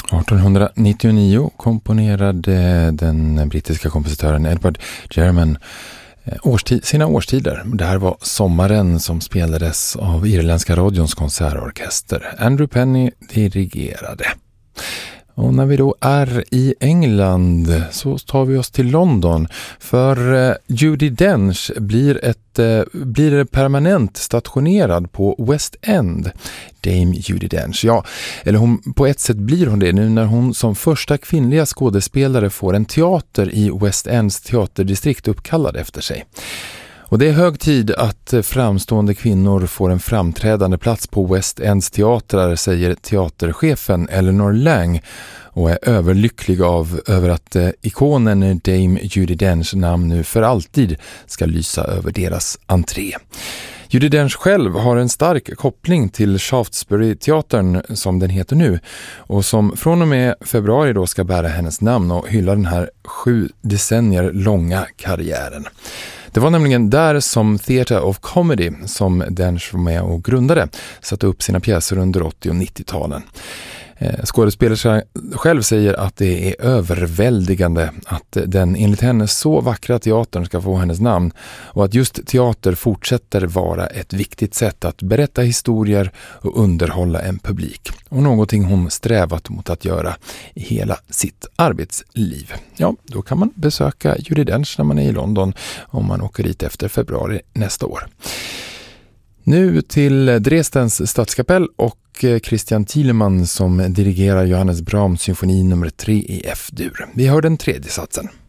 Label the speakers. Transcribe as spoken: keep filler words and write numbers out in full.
Speaker 1: artonhundranittionio komponerade den brittiska kompositören Edward German årstid, sina årstider. Det här var Sommaren som spelades av Irländska radions konsertorkester. Andrew Penny dirigerade. Och när vi då är i England så tar vi oss till London, för eh, Judi Dench blir, ett, eh, blir permanent stationerad på West End. Dame Judi Dench, ja, eller hon, på ett sätt blir hon det nu när hon som första kvinnliga skådespelare får en teater i West Ends teaterdistrikt uppkallad efter sig. Och det är hög tid att framstående kvinnor får en framträdande plats på West Ends teatrar, säger teaterchefen Eleanor Lang, och är överlycklig av över att eh, ikonen Dame Judi Denchs namn nu för alltid ska lysa över deras entré. Judi Dench själv har en stark koppling till Shaftesbury-teatern som den heter nu, och som från och med februari då ska bära hennes namn och hylla den här sju decennier långa karriären. Det var nämligen där som Theatre of Comedy, som Dench var med och grundade, satte upp sina pjäser under åttio- och nittio-talen. Skådespelaren själv säger att det är överväldigande att den enligt henne så vackra teatern ska få hennes namn, och att just teater fortsätter vara ett viktigt sätt att berätta historier och underhålla en publik, och någonting hon strävat mot att göra i hela sitt arbetsliv. Ja, då kan man besöka Judi Dench när man är i London om man åker dit efter februari nästa år. Nu till Dresdens stadskapell och Christian Thielemann som dirigerar Johannes Brahms symfoni nummer tre i F-dur. Vi hör den tredje satsen.